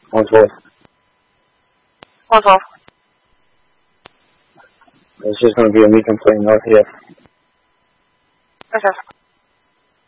1-4. 1-4. It's just going to be a weekend playing north here. Okay.